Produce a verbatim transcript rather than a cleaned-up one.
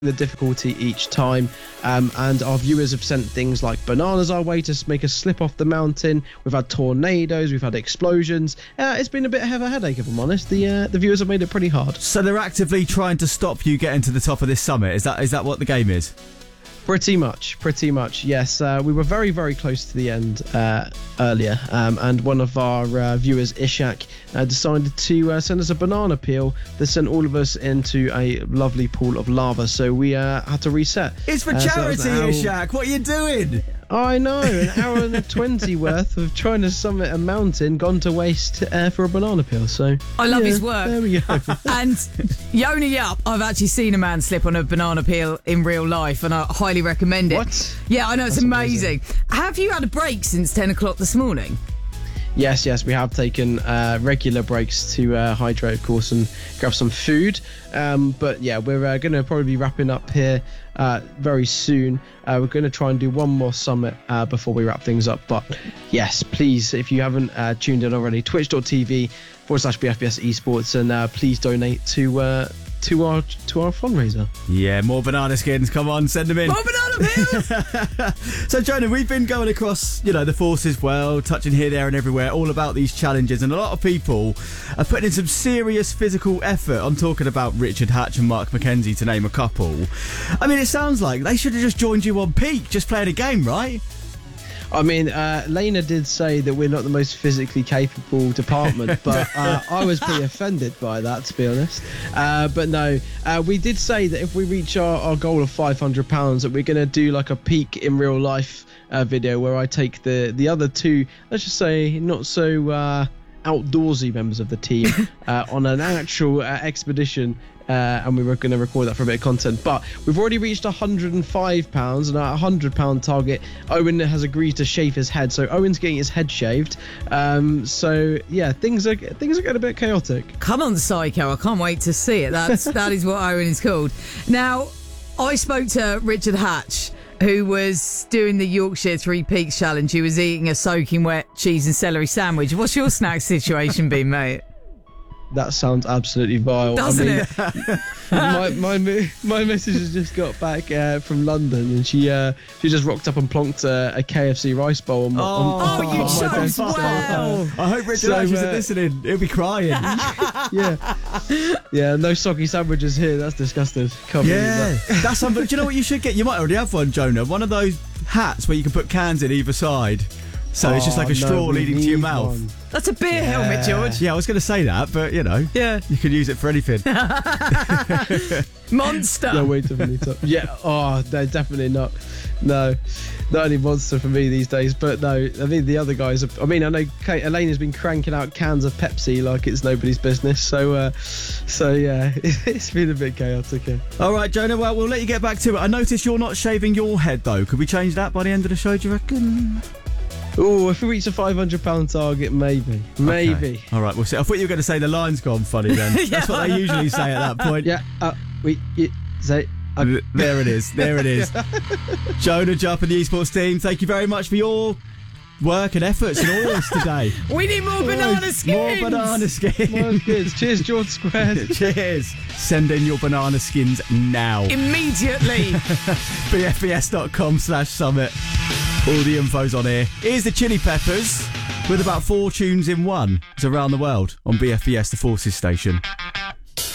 the difficulty each time, um, and our viewers have sent things like bananas our way to make us slip off the mountain. We've had tornadoes, we've had explosions. Uh, it's been a bit of a headache, if I'm honest. The uh, the viewers have made it pretty hard. So they're actively trying to stop you getting to the top of this summit. Is that is that what the game is? Pretty much, pretty much, yes. Uh, we were very, very close to the end uh, earlier, um, and one of our uh, viewers, Ishak, uh, decided to uh, send us a banana peel that sent all of us into a lovely pool of lava, so we uh, had to reset. It's for uh, charity, so hour... Ishak. What are you doing? I know, an hour and twenty worth of trying to summit a mountain gone to waste uh, for a banana peel. So I love yeah, his work. There we go. And Yona Yup, I've actually seen a man slip on a banana peel in real life, and I highly recommend it. What? Yeah, I know, it's That's amazing. amazing. Have you had a break since ten o'clock this morning? Yes, yes, we have taken uh, regular breaks to uh, hydrate, of course, and grab some food. Um, but yeah, we're uh, going to probably be wrapping up here uh, very soon. Uh, we're going to try and do one more summit uh, before we wrap things up. But yes, please, if you haven't uh, tuned in already, twitch.tv forward slash BFBS esports, and uh, please donate to uh, to our to our fundraiser. Yeah, more banana skins. Come on, send them in. More banana peels! So, Jonah, we've been going across, you know, the Forces world, touching here, there and everywhere, all about these challenges. And a lot of people are putting in some serious physical effort. I'm talking about Richard Hatch and Mark McKenzie, to name a couple. I mean, it sounds like they should have just joined you on peak, just playing a game, right? I mean, uh, Lena did say that we're not the most physically capable department, but uh, I was pretty offended by that, to be honest. Uh, but no, uh, we did say that if we reach our, our goal of five hundred pounds, that we're going to do like a peak in real life uh, video where I take the, the other two, let's just say, not so uh, outdoorsy members of the team uh, on an actual uh, expedition. Uh, and we were going to record that for a bit of content, but we've already reached one hundred and five pounds, and our one hundred pound target, Owen has agreed to shave his head, so Owen's getting his head shaved. Um, so yeah, things are things are getting a bit chaotic. Come on, Psycho, I can't wait to see it. That's that is what Owen is called. Now, I spoke to Richard Hatch, who was doing the Yorkshire Three Peaks Challenge. He was eating a soaking wet cheese and celery sandwich. What's your snack situation been, mate? That sounds absolutely vile. Doesn't I mean, it? my my my missus has just got back uh, from London, and she uh, she just rocked up and plonked uh, a K F C rice bowl on my, Oh, on, oh, on you my chose desk. well. I hope Richard So, Hatch isn't uh, listening. He'll be crying. Yeah, yeah, no soggy sandwiches here. That's disgusting. Can't believe Yeah, that. that's something. Do you know what you should get? You might already have one, Jonah. One of those hats where you can put cans in either side. So it's just like a Oh, straw no, we leading to your need mouth. one. That's a beer helmet, George. Yeah, I was going to say that, but you know, Yeah. you could use it for anything. Monster. No, wait a minute. Yeah, oh, no, definitely not. No, not only Monster for me these days, but no, I think the other guys are, I mean, I know Kate, Elaine has been cranking out cans of Pepsi like it's nobody's business, so uh, so yeah, it's been a bit chaotic here. All right, Jonah, well, we'll let you get back to it. I noticed you're not shaving your head, though. Could we change that by the end of the show, do you reckon? Oh, if we reach a five hundred pound target, maybe. Maybe. Okay. All right, we'll see. I thought you were going to say the line's gone funny then. Yeah. That's what they usually say at that point. Yeah, uh, we, you, say, uh, There it is. There it is. Jonah Jupp and the esports team, thank you very much for your work and efforts and all this today. We need more banana skins. More banana skins. Well, kids. Cheers, George Squares. Cheers. Send in your banana skins now. Immediately. bfbs.com slash summit. All the info's on here. Here's the Chili Peppers with about four tunes in one. It's Around the World on B F B S, the Forces station.